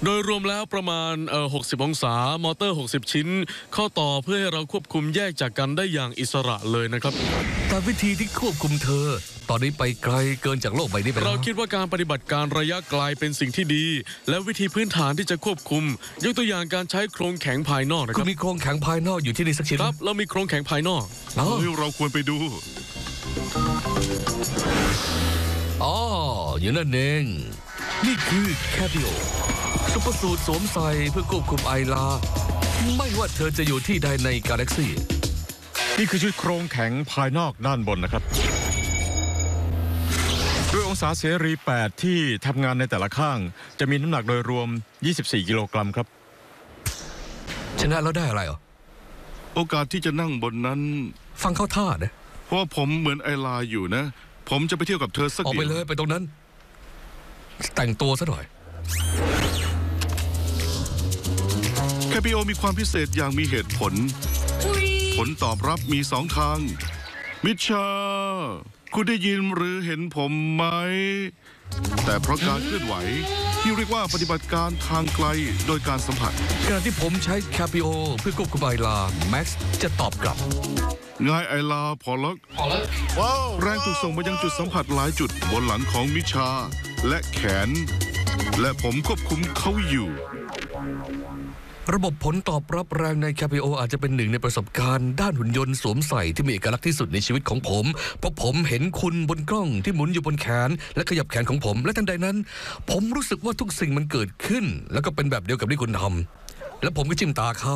โดยรวมแล้วประมาณ60 องศามอเตอร์ 60 ชิ้นเข้าต่อเพื่อให้เราควบคุมแยกจากกันได้อย่างอิสระเลยนะครับแต่วิธีที่ควบคุมเธอตอนนี้ไปไกลเกินจากโลกใบนี้ไปแล้วเราคิดว่าการปฏิบัติการระยะไกลเป็นสิ่งที่ดีและวิธีพื้นฐานที่จะควบคุมยกตัวอย่างการใช้โครงแข็งภายนอกนะคคุรัณมีโครงแข็งภายนอกอยู่ที่นี่สักชิ้นครับเรามีโครงแข็งภายนอกเราควรไปดูอ๋ออยู่นั่นเองนี่คือแคบิโอซุปเปอร์สูทสวมใส่เพื่อควบคุมไอลาไม่ว่าเธอจะอยู่ที่ใดในกาแล็กซี่นี่คือชุดโครงแข็งภายนอกด้านบนนะครับด้วยองศาเสรี 8 ที่ทำงานในแต่ละข้างจะมีน้ำหนักโดยรวม24 กิโลกรัมครับชนะแล้วได้อะไรเหรอโอกาสที่จะนั่งบนนั้นฟังเข้าท่านะเพราะผมเหมือนไอลาอยู่นะผมจะไปเที่ยวกับเธอสักเดียวออกไปเลยไปตรงนั้นแต่งตัวซะหน่อยแคปิโอมีความพิเศษอย่างมีเหตุผลผลตอบรับมี2 ทางมิชาคุณได้ยินหรือเห็นผมไหมแต่เพราะการเคลื่อนไหวที่เรียกว่าปฏิบัติการทางไกลโดยการสัมผัสขณะที่ผมใช้แคปิโอเพื่อควบคุมไอลาแม็กซ์จะตอบกลับง่ายไอลาพอล็อกแรงถูกส่งมายังจุดสัมผัสหลายจุดบนหลังของมิชาและแขนและผมควบคุมเขาอยู่ระบบผลตอบรับแรงในแคปิโออาจจะเป็นหนึ่งในประสบการณ์ด้านหุ่นยนต์สวมใส่ที่มีเอกลักษณ์ที่สุดในชีวิตของผมเพราะผมเห็นคุณบนกล้องที่หมุนอยู่บนแขนและขยับแขนของผมและทันใดนั้นผมรู้สึกว่าทุกสิ่งมันเกิดขึ้นแล้วก็เป็นแบบเดียวกับที่คุณทำและผมก็จิ้มตาเขา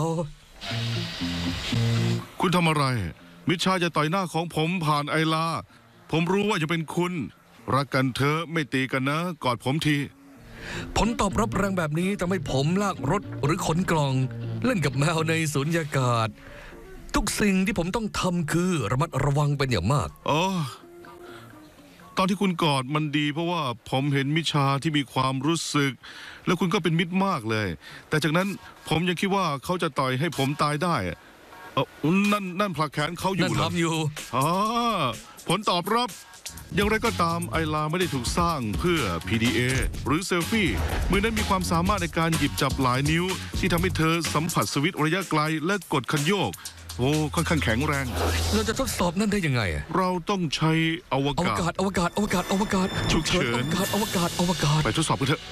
คุณทำอะไรมิชาจะต่อยหน้าของผมผ่านไอลาผมรู้ว่าจะเป็นคุณรักกันเถอะไม่ตีกันนะกอดผมทีผลตอบรับแรงแบบนี้ทำให้ผมลากรถหรือขนกล่องเล่นกับแมวในสุญญากาศทุกสิ่งที่ผมต้องทำคือระมัดระวังเป็นอย่างมากอ๋อตอนที่คุณกอดมันดีเพราะว่าผมเห็นมิชาที่มีความรู้สึกแล้วคุณก็เป็นมิตรมากเลยแต่จากนั้นผมยังคิดว่าเขาจะต่อยให้ผมตายได้นั่นผลักแขนเขาอยู่นั่นทำอยู่ผลตอบรับอย่างไรก็ตามไอลาไม่ได้ถูกสร้างเพื่อ PDA หรือเซลฟี่มือนั้นมีความสามารถในการหยิบจับหลายนิ้วที่ทำให้เธอสัมผัสสวิตช์ระยะไกลและกดคันโยกโอ้ค่อนข้างแข็งแรงเราจะทดสอบนั่นได้ยังไงเราต้องใช้อวกาศฉุกเฉินอวกาศไปทดสอบกันเถอะ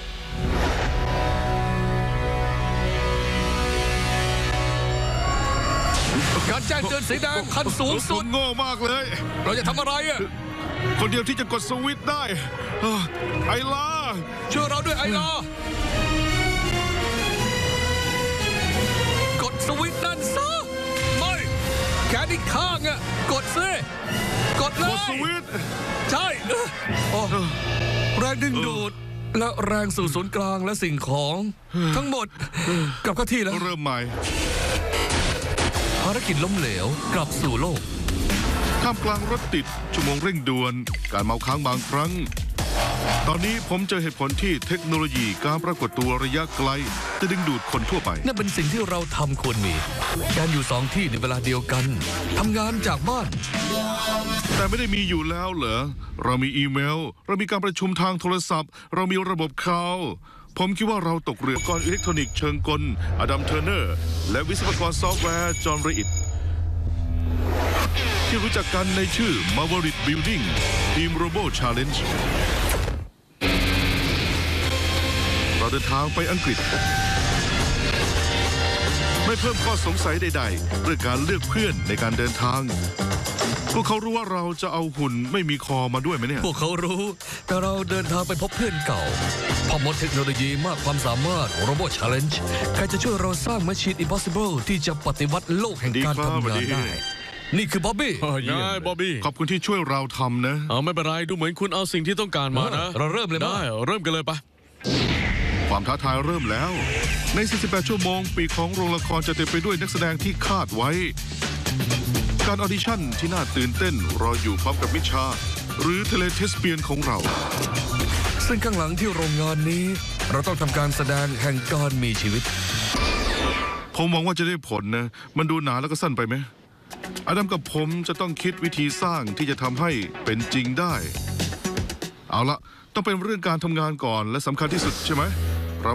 การแจ้งเตือนสีแดงขั้นสูงสุดโง่มากเลยเราจะทำอะไรคนเดียวที่จะกดสวิตช์ได้ไอลาช่วยเราด้วยไอลากดสวิตช์นั่นซะไม่แขนอีกข้างอ่ะกดซิกดเลยกดสวิตช์ใช่แรงดึงดูดและแรงสู่ศูนย์กลางและสิ่งของทั้งหมดกลับเข้าที่แล้วเริ่มใหม่ภารกิจล้มเหลวกลับสู่โลกท่ามกลางรถติดชั่วโมงเร่งด่วนการเมาค้างบางครั้งตอนนี้ผมเจอเหตุผลที่เทคโนโลยีการปรากฏตัวระยะไกลจะดึงดูดคนทั่วไปนั่นเป็นสิ่งที่เราทำควรมีการอยู่2 ที่ในเวลาเดียวกันทำงานจากบ้านแต่ไม่ได้มีอยู่แล้วเหรอเรามีอีเมลเรามีการประชุมทางโทรศัพท์เรามีระบบข่าวผมคิดว่าเราตกเรือกรอิเล็กทรอนิกส์เชิงกลอดัมเทอร์เนอร์และวิศวกรซอฟต์แวร์จอห์นเรอิตที่รู้จักกันในชื่อ Maverick Building Team Robo Challenge เราเดินทางไปอังกฤษไม่เพิ่มข้อสงสัยใดๆเรื่องการเลือกเพื่อนในการเดินทางพวกเขารู้ว่าเราจะเอาหุ่นไม่มีคอมาด้วยไหมเนี่ยพวกเขารู้แต่เราเดินทางไปพบเพื่อนเก่าพอมดเทคโนโลยีมากความสามารถ Robo Challenge ใครจะช่วยเราสร้าง Machine Impossible ที่จะปฏิวัติโลกแห่งการทำงานได้นี่คือบ๊อบบี้บ๊อบบี้ขอบคุณที่ช่วยเราทำนะไม่เป็นไรดูเหมือนคุณเอาสิ่งที่ต้องการมานะเราเริ่มเลยได้เริ่มกันเลยปะความท้าทายเริ่มแล้วใน48 ชั่วโมงปีของโรงละครจะเต็มไปด้วยนักแสดงที่คาดไว้การออดิชั่นที่น่าตื่นเต้นรออยู่พร้อมกับมิชาหรือเทเลเทสเปียนของเราซึ่งข้างหลังที่โรงงานนี้เราต้องทำการแสดงแห่งการมีชีวิตผมหวังว่าจะได้ผลนะมันดูหนาแล้วก็สั้นไปไหมอดัมกับผมจะต้องคิดวิธีสร้างที่จะทำให้เป็นจริงได้เอาละต้องเป็นเรื่องการทำงานก่อนและสำคัญที่สุดใช่ไหม